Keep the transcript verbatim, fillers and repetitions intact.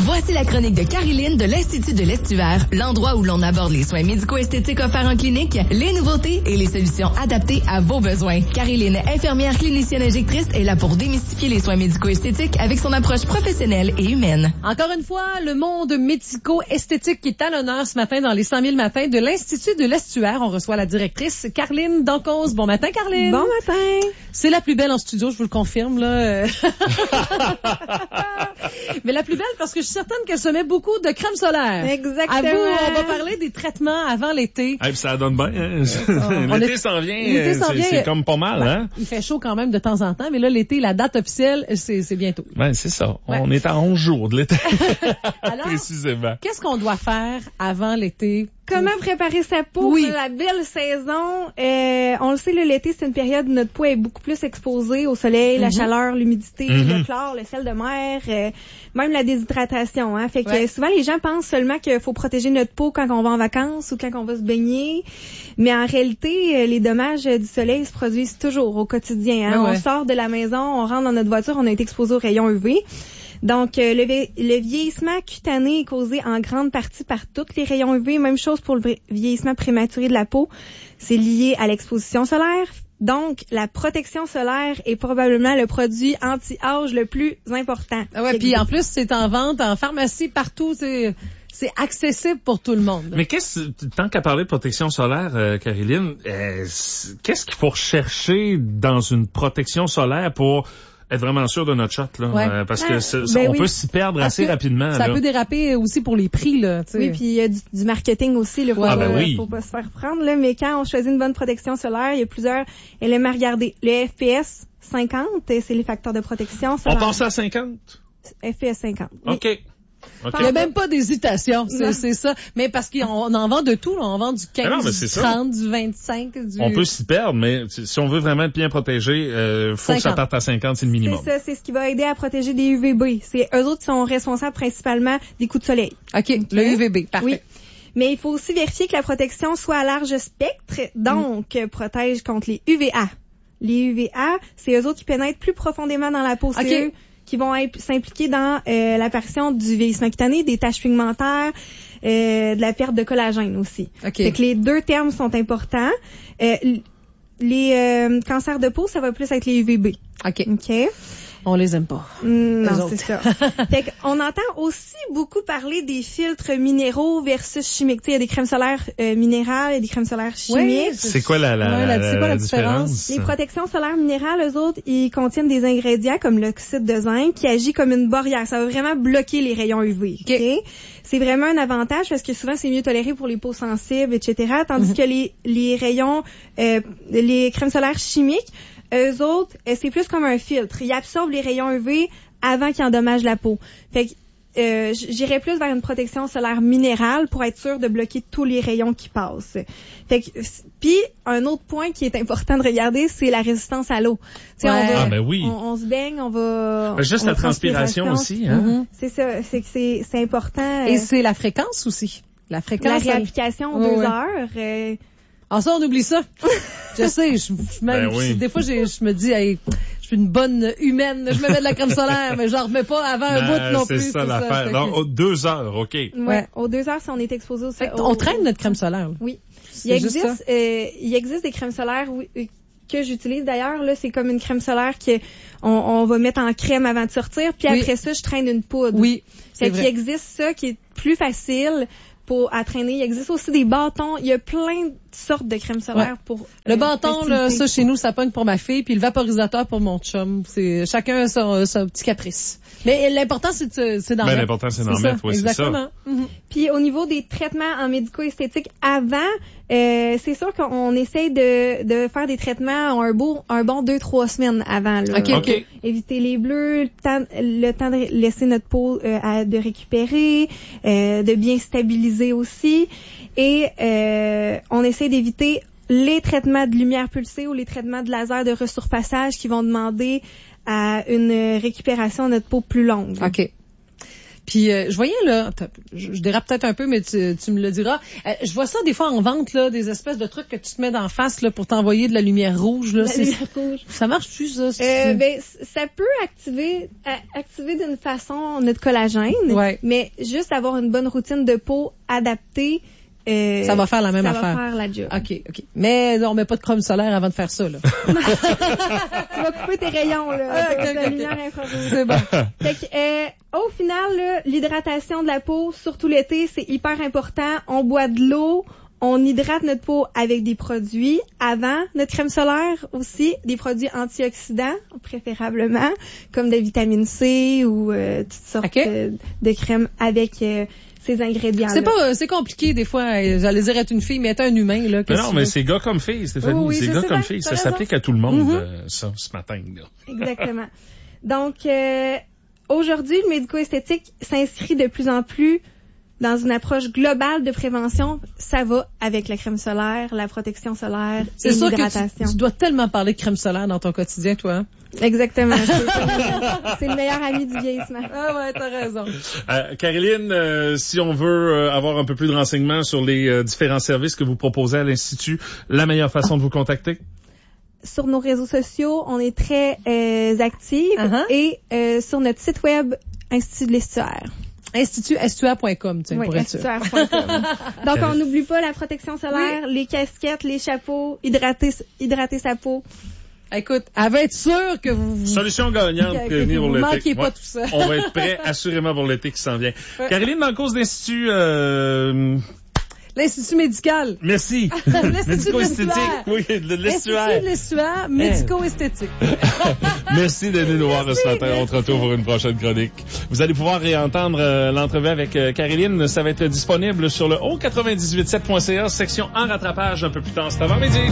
Voici la chronique de Cariline de l'Institut de l'Estuaire, l'endroit où l'on aborde les soins médico-esthétiques offerts en clinique, les nouveautés et les solutions adaptées à vos besoins. Cariline, infirmière clinicienne injectrice, est là pour démystifier les soins médico-esthétiques avec son approche professionnelle et humaine. Encore une fois, le monde médico-esthétique qui est à l'honneur ce matin dans les cent mille matins de l'Institut de l'Estuaire. On reçoit la directrice Caroline Dancause. Bon matin, Caroline. Bon matin. C'est la plus belle en studio, je vous le confirme, là. Mais la plus belle parce que je suis certaine qu'elle se met beaucoup de crème solaire. Exactement. À vous, on va parler des traitements avant l'été. Hey, ça donne bien. Hein? Oh, l'été est... s'en vient. L'été s'en c'est, vient. c'est comme pas mal, ben, hein? Il fait chaud quand même de temps en temps, mais là, l'été, la date officielle, c'est, c'est bientôt. Ben, c'est ça. Ouais. On est à onze jours de l'été. Alors, précisément. Qu'est-ce qu'on doit faire avant l'été? Comment préparer sa peau oui. pour la belle saison? Euh, on le sait, là, l'été, c'est une période où notre peau est beaucoup plus exposée au soleil, mm-hmm. la chaleur, l'humidité, mm-hmm. le chlore, le sel de mer, euh, même la déshydratation. Hein. Fait que ouais. euh, souvent, les gens pensent seulement qu'il faut protéger notre peau quand on va en vacances ou quand on va se baigner. Mais en réalité, euh, les dommages du soleil se produisent toujours au quotidien. Hein. Ouais, ouais. On sort de la maison, on rentre dans notre voiture, on a été exposé aux rayons U V. Donc, euh, le, le vieillissement cutané est causé en grande partie par tous les rayons U V. Même chose pour le vieillissement prématuré de la peau. C'est lié à l'exposition solaire. Donc, la protection solaire est probablement le produit anti-âge le plus important. Ah ouais, puis en plus, c'est en vente en pharmacie partout. C'est... C'est accessible pour tout le monde. Mais qu'est-ce, tant qu'à parler de protection solaire, euh, Caroline, euh, qu'est-ce qu'il faut rechercher dans une protection solaire pour être vraiment sûr de notre shot, là? Ouais. Euh, parce ah, que ça, ben on oui. peut s'y perdre parce assez rapidement. Ça là. peut déraper aussi pour les prix, là. T'sais. Oui, puis il y a du, du marketing aussi, là. Faut, ah, ben euh, oui. faut pas se faire prendre, là. Mais quand on choisit une bonne protection solaire, il y a plusieurs éléments à regarder. Le F P S cinquante, c'est les facteurs de protection solaire. On passe à cinquante? F P S cinquante. Oui. OK. Okay. Il n'y a même pas d'hésitation, c'est, c'est ça. Mais parce qu'on en vend de tout, là. On vend du quinze, non, du trente, du vingt-cinq, du... On peut s'y perdre, mais si on veut vraiment être bien protégé, euh, faut cinquante. que ça parte à cinquante, c'est le minimum. C'est ça, c'est ce qui va aider à protéger des U V B. C'est eux autres qui sont responsables principalement des coups de soleil. OK, okay. Le U V B, parfait. Oui. Mais il faut aussi vérifier que la protection soit à large spectre, donc mm. protège contre les U V A. Les U V A, c'est eux autres qui pénètrent plus profondément dans la peau. C'est okay. eux qui vont imp- s'impliquer dans euh, l'apparition du vieillissement cutané, des taches pigmentaires, euh, de la perte de collagène aussi. Okay. Fait que les deux termes sont importants. Euh, les euh, cancers de peau, ça va plus être les U V B. OK. OK. On les aime pas. Mmh, non, c'est ça. Fait qu'on entend aussi beaucoup parler des filtres minéraux versus chimiques. Tu sais, il y a des crèmes solaires euh, minérales et des crèmes solaires chimiques. Oui, c'est, c'est quoi la, la, ouais, la, la, c'est quoi la, la différence? différence? Les protections solaires minérales, eux autres, ils contiennent des ingrédients comme l'oxyde de zinc qui agit comme une barrière. Ça va vraiment bloquer les rayons U V. OK? okay? C'est vraiment un avantage parce que souvent, c'est mieux toléré pour les peaux sensibles, et cetera. Tandis mm-hmm. que les, les rayons, euh, les crèmes solaires chimiques, eux autres, c'est plus comme un filtre. Ils absorbent les rayons U V avant qu'ils endommagent la peau. Fait que euh, j'irais plus vers une protection solaire minérale pour être sûr de bloquer tous les rayons qui passent. Fait que puis un autre point qui est important de regarder, c'est la résistance à l'eau. Ouais. On, va, ah ben oui. on, on se baigne, on va. Juste on la transpiration, transpiration aussi, hein. Mm-hmm. C'est ça, c'est que c'est, c'est important. Et euh, c'est la fréquence aussi. La fréquence. La réapplication elle... deux oh, ouais. heures. Euh, Ah, ça, on oublie ça. Je sais, je, je, même, ben oui. des fois, j'ai, je me dis, hey, je suis une bonne humaine, je me mets de la crème solaire, mais j'en remets pas avant un ben, bout non c'est plus. Ça, c'est l'affaire. ça, Non, aux deux heures, OK. Ouais, ouais. Aux deux heures, si on est exposé au soleil. On traîne notre crème solaire. Là. Oui. C'est il existe, euh, il existe des crèmes solaires oui, que j'utilise d'ailleurs. Là, c'est comme une crème solaire que on, on va mettre en crème avant de sortir, puis oui. après ça, je traîne une poudre. Oui. C'est qu'il existe ça qui est plus facile pour à traîner. Il existe aussi des bâtons. Il y a plein de sortes de crèmes solaires ouais. pour le euh, bâton là, ça chez nous, ça pogne pour ma fille, puis le vaporisateur pour mon chum. C'est chacun son, son petit caprice. Mais l'important c'est de, c'est d'en ben, mettre. L'important c'est d'en c'est mettre, oui, c'est ça. Mm-hmm. Puis au niveau des traitements en médico-esthétique avant, euh, c'est sûr qu'on essaye de, de faire des traitements un beau, un bon deux trois semaines avant. Là, OK, OK. Éviter les bleus, le temps, le temps de laisser notre peau euh, à, de récupérer, euh, de bien stabiliser aussi. Et euh, on essaie d'éviter les traitements de lumière pulsée ou les traitements de laser de resurfaçage qui vont demander à une récupération de notre peau plus longue. OK. Puis euh, je voyais là, je, je dérape peut-être un peu, mais tu, tu me le diras. Euh, je vois ça des fois en vente là, des espèces de trucs que tu te mets d'en face là pour t'envoyer de la lumière rouge là. La lumière rouge. Ça marche plus ça? Euh, ben, ça peut activer, a- activer d'une façon notre collagène, ouais. mais juste avoir une bonne routine de peau adaptée. Euh, ça va faire la même ça affaire. Ça va faire la job. OK, OK. Mais on met pas de crème solaire avant de faire ça, là. Tu vas couper tes rayons, là. Ah, okay, de okay. lumière infrarouge. C'est bon. Fait que, euh, au final, là, l'hydratation de la peau, surtout l'été, c'est hyper important. On boit de l'eau. On hydrate notre peau avec des produits avant notre crème solaire aussi, des produits antioxydants préférablement, comme de vitamine C ou euh, toutes sortes okay. de, de crèmes avec euh, ces ingrédients. C'est pas, c'est compliqué des fois. J'allais dire être une fille, mais être un humain là. Mais non, mais c'est gars comme filles, Stéphanie. Oh, oui, c'est gars sais comme bien, filles. Ça raison. s'applique à tout le monde, mm-hmm. euh, ça, ce matin là. Exactement. Donc euh, aujourd'hui, le médico-esthétique s'inscrit de plus en plus dans une approche globale de prévention. Ça va avec la crème solaire, la protection solaire et sûr l'hydratation. Que tu, tu dois tellement parler de crème solaire dans ton quotidien, toi. Hein? Exactement. C'est, c'est le meilleur ami du vieillissement. Ah ouais, t'as raison. Euh, Caroline, euh, si on veut euh, avoir un peu plus de renseignements sur les euh, différents services que vous proposez à l'Institut, la meilleure façon de vous contacter? Sur nos réseaux sociaux, on est très euh, actifs uh-huh. et euh, sur notre site web Institut de l'Estuaire. institut estuaire point com, tu sais, oui, pour être sûr. estuaire point com. Donc, on n'oublie pas la protection solaire, oui. les casquettes, les chapeaux, hydrater, hydrater sa peau. Écoute, elle va être sûre que vous... Solution gagnante que, que venir pour l'été. Vous manquez pas ouais. tout ça. On va être prêt assurément pour l'été qui s'en vient. Ouais. Caroline, dans le cause d'Institut... Euh... L'Institut médical. Merci. Médico-esthétique. Oui, de l'estuaire. Institut de l'estuaire, médico-esthétique. Merci de nous voir ce matin. On se retrouve pour une prochaine chronique. Vous allez pouvoir réentendre euh, l'entrevue avec euh, Caroline. Ça va être disponible sur le haut quatre-vingt-dix-huit sept point c a, section en rattrapage un peu plus tard cet avant-midi.